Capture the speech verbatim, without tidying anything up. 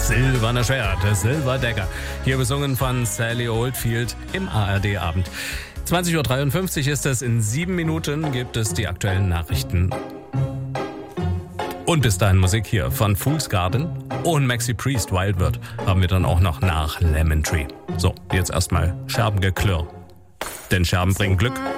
Silberne Schwert, Silver Dagger. Hier besungen von Sally Oldfield im A R D-Abend. zwanzig Uhr dreiundfünfzig ist es, in sieben Minuten gibt es die aktuellen Nachrichten. Und bis dahin Musik hier von Fool's Garden und Maxi Priest, Wild World, haben wir dann auch noch nach Lemon Tree. So, jetzt erstmal Scherbengeklirr. Denn Scherben bringen Glück.